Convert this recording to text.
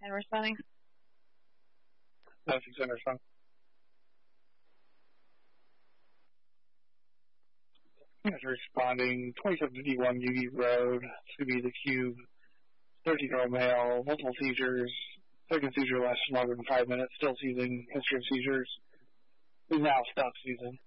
And responding. 967 respond. After responding, 2751 Yugi Road, Scooby the Cube, 13-year-old male, multiple seizures. Second seizure lasted longer than 5 minutes, still seizing, history of seizures. He's now stopped seizing.